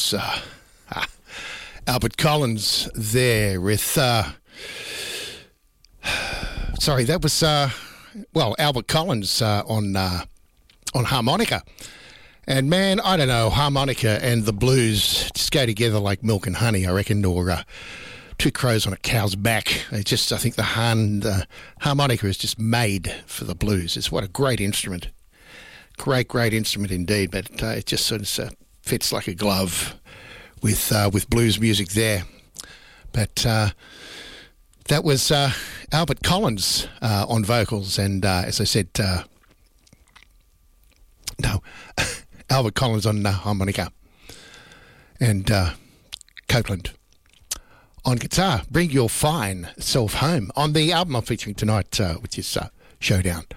was Albert Collins there with... sorry, that was, Albert Collins on harmonica. And, man, I don't know, harmonica and the blues just go together like milk and honey, I reckon, or two crows on a cow's back. I think the harmonica is just made for the blues. It's what a great instrument. Great instrument indeed, but it just sort of fits like a glove with blues music there. But that was Albert Collins on vocals, and as I said, Albert Collins on harmonica, and Copeland on guitar. Bring Your Fine Self Home on the album I'm featuring tonight, which is Showdown.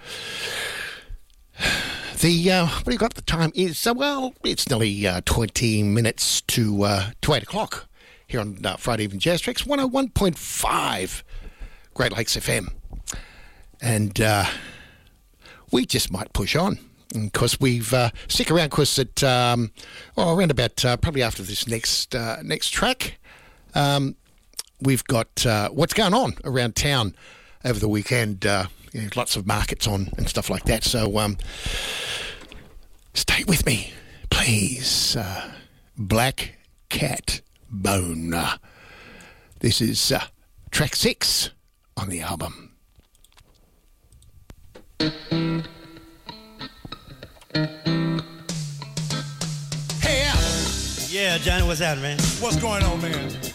What do you got? The time is, it's nearly 20 minutes to 8 o'clock here on Friday Evening Jazz Tracks, 101.5 Great Lakes FM. And we just might push on, because we've stick around, because at around about probably after this next track, we've got what's going on around town over the weekend. Lots of markets on and stuff like that. So stay with me, please. Black Cat Bone. This is track 6 on the album. Hey, Al. Yeah, Johnny, what's happening, man? What's going on, man?